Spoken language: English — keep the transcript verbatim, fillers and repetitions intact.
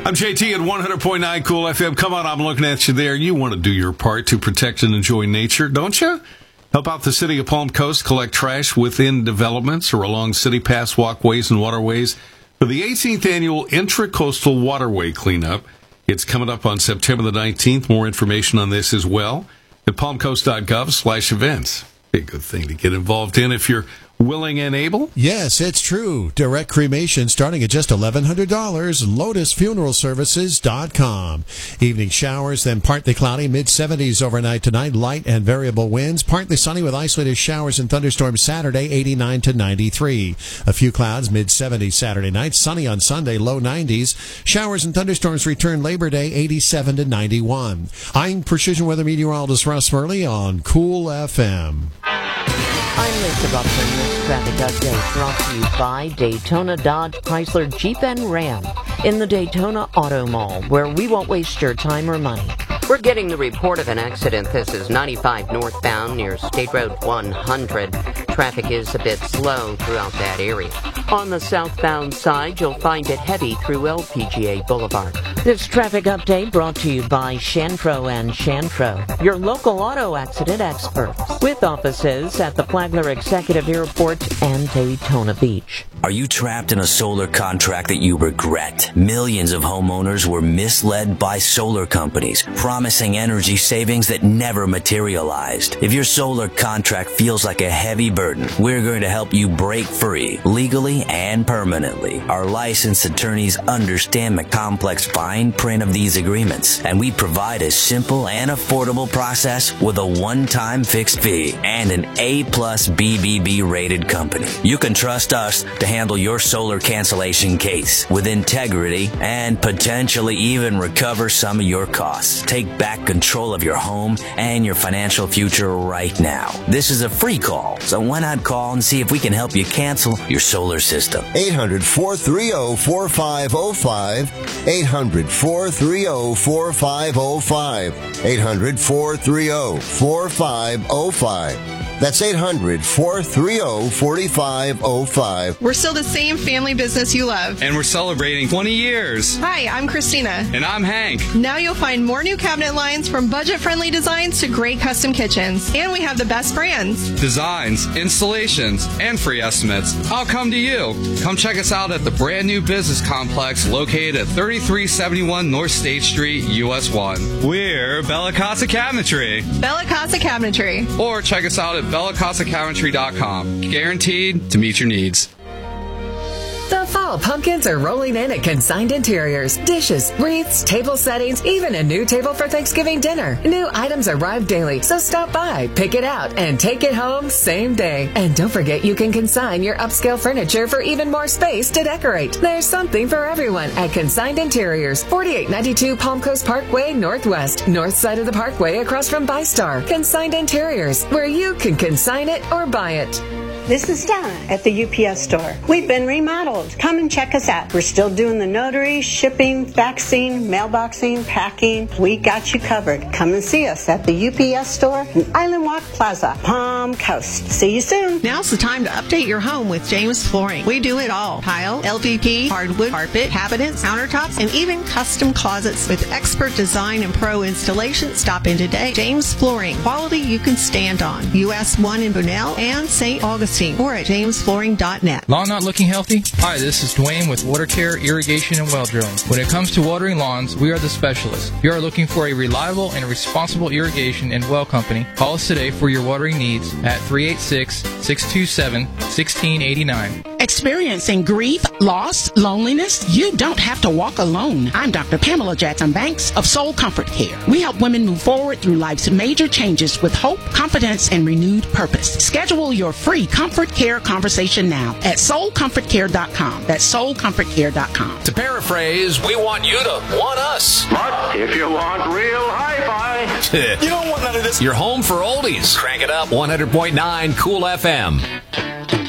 I'm J T at one hundred point nine Cool F M. Come on, I'm looking at you there. You want to do your part to protect and enjoy nature, don't you? Help out the city of Palm Coast collect trash within developments or along city paths, walkways, and waterways for the eighteenth annual Intracoastal Waterway Cleanup. It's coming up on September the nineteenth. More information on this as well at palmcoast.gov slash events. Be a good thing to get involved in if you're willing and able. Yes, it's true. Direct cremation starting at just eleven hundred dollars. Lotus Funeral Services dot com. Evening showers, then partly cloudy, mid seventies overnight tonight. Light and variable winds. Partly sunny with isolated showers and thunderstorms Saturday, eighty-nine to ninety-three. A few clouds, mid seventies Saturday night. Sunny on Sunday, low nineties. Showers and thunderstorms return Labor Day, eighty-seven to ninety-one. I'm Precision Weather Meteorologist Russ Murley on Cool F M. I'm Lisa Buckman. This traffic update brought to you by Daytona Dodge Chrysler Jeep and Ram in the Daytona Auto Mall, where we won't waste your time or money. We're getting the report of an accident. This is ninety-five northbound near State Road one hundred. Traffic is a bit slow throughout that area. On the southbound side, you'll find it heavy through L P G A Boulevard. This traffic update brought to you by Shanfro and Shanfro, your local auto accident experts, with offices at the Flagler Executive Airport and Daytona Beach. Are you trapped in a solar contract that you regret? Millions of homeowners were misled by solar companies, promising energy savings that never materialized. If your solar contract feels like a heavy burden, we're going to help you break free, legally and permanently. Our licensed attorneys understand the complex fine print of these agreements, and we provide a simple and affordable process with a one-time fixed fee and an A plus B B B rated company. You can trust us to handle your solar cancellation case with integrity and potentially even recover some of your costs. Take back control of your home and your financial future right now. This is a free call, so why not call and see if we can help you cancel your solar system? eight hundred, four three zero, four five zero five. eight hundred, four three zero, four five zero five. eight hundred, four three zero, four five zero five. That's eight hundred, four three zero, four five zero five. We're still the same family business you love. And we're celebrating twenty years. Hi, I'm Christina. And I'm Hank. Now you'll find more new cabinet lines, from budget-friendly designs to great custom kitchens. And we have the best brands. Designs, installations, and free estimates. I'll come to you. Come check us out at the brand new business complex located at thirty-three seventy-one North State Street, U S one. We're Bella Casa Cabinetry. Bella Casa Cabinetry. Or check us out at bella casa cabinetry dot com. Guaranteed to meet your needs. The fall pumpkins are rolling in at Consigned Interiors. Dishes, wreaths, table settings, even a new table for Thanksgiving dinner. New items arrive daily, so stop by, pick it out, and take it home same day. And don't forget you can consign your upscale furniture for even more space to decorate. There's something for everyone at Consigned Interiors, forty-eight ninety-two Palm Coast Parkway Northwest, north side of the parkway across from ByStar. Consigned Interiors, where you can consign it or buy it. This is Donna at the U P S store. We've been remodeled. Come and check us out. We're still doing the notary, shipping, faxing, mailboxing, packing. We got you covered. Come and see us at the U P S store in Island Walk Plaza, Palm Coast. See you soon. Now's the time to update your home with James Flooring. We do it all. Tile, L V P, hardwood, carpet, cabinets, countertops, and even custom closets with expert design and pro installation. Stop in today. James Flooring. Quality you can stand on. U S one in Bunnell and Saint Augustine. Or at james flooring dot net. Lawn not looking healthy? Hi, this is Dwayne with Water Care, Irrigation, and Well Drilling. When it comes to watering lawns, we are the specialists. If you are looking for a reliable and responsible irrigation and well company, call us today for your watering needs at three eight six, six two seven, one six eight nine. Experiencing grief, loss, loneliness? You don't have to walk alone. I'm Doctor Pamela Jackson Banks of Soul Comfort Care. We help women move forward through life's major changes with hope, confidence, and renewed purpose. Schedule your free Comfort Care conversation now at soul comfort care dot com. That's soul comfort care dot com. To paraphrase, we want you to want us. But if you want real hi-fi, you don't want none of this. You're home for oldies. Crank it up. one hundred point nine Cool F M.